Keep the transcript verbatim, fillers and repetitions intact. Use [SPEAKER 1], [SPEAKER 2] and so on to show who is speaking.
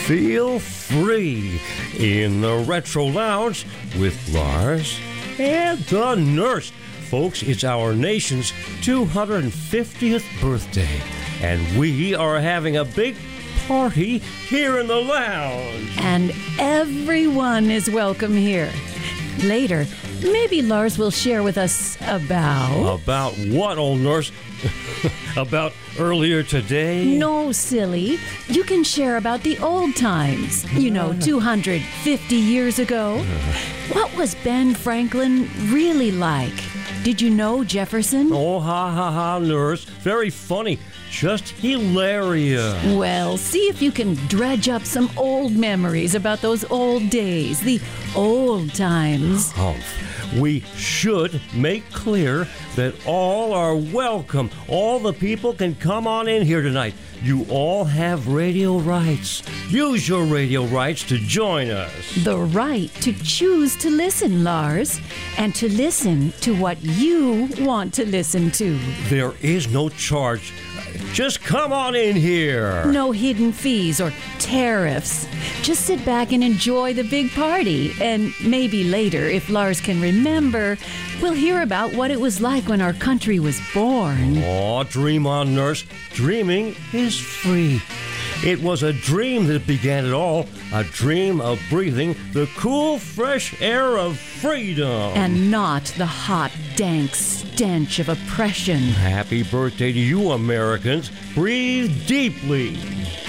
[SPEAKER 1] Feel free in the Retro Lounge with Lars and the Nurse. Folks, it's our nation's two hundred fiftieth birthday, and we are having a big party here in the lounge.
[SPEAKER 2] And everyone is welcome here. Later, maybe Lars will share with us about...
[SPEAKER 1] About what, old Nurse? About earlier today?
[SPEAKER 2] No, silly. You can share about the old times. You know, two hundred fifty years ago. What was Ben Franklin really like? Did you know Jefferson?
[SPEAKER 1] Oh, ha, ha, ha, Nurse. Very funny. Just hilarious.
[SPEAKER 2] Well, see if you can dredge up some old memories about those old days, the old times.
[SPEAKER 1] Humph. We should make clear that all are welcome. All the people can come on in here tonight. You all have radio rights. Use your radio rights to join us.
[SPEAKER 2] The right to choose to listen, Lars, and to listen to what you want to listen to.
[SPEAKER 1] There is no charge. Just come on in here.
[SPEAKER 2] No hidden fees or tariffs. Just sit back and enjoy the big party. And maybe later, if Lars can remember, we'll hear about what it was like when our country was born.
[SPEAKER 1] Aw, dream on, Nurse. Dreaming is free. It was a dream that began it all, a dream of breathing the cool, fresh air of freedom.
[SPEAKER 2] And not the hot, dank stench of oppression.
[SPEAKER 1] Happy birthday to you, Americans. Breathe deeply.